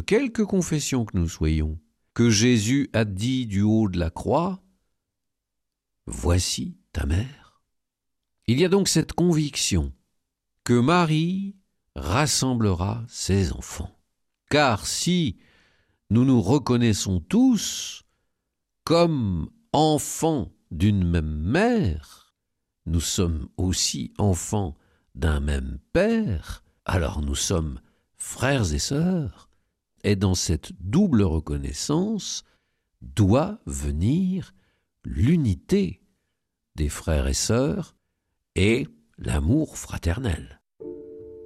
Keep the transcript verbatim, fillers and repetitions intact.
quelque confession que nous soyons, que Jésus a dit du haut de la croix, « Voici ta mère ». Il y a donc cette conviction que Marie rassemblera ses enfants. Car si nous nous reconnaissons tous comme enfants d'une même mère, nous sommes aussi enfants d'un même père, alors nous sommes frères et sœurs, et dans cette double reconnaissance doit venir l'unité des frères et sœurs et l'amour fraternel.